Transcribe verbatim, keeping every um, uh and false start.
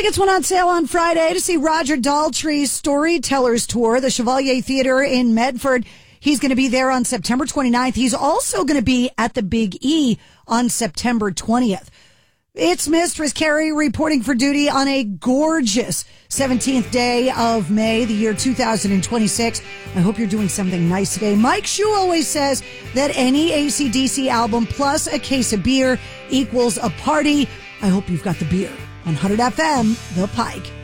Tickets went on sale on Friday to see Roger Daltrey's Storytellers Tour, the Chevalier Theatre in Medford. He's going to be there on September twenty-ninth. He's also going to be at the Big E on September twentieth. It's Mistress Carrie reporting for duty on a gorgeous seventeenth day of May, the year two thousand twenty-six. I hope you're doing something nice today. Mike Shue always says that any A C D C album plus a case of beer equals a party. I hope you've got the beer. On one hundred F M, The Pike.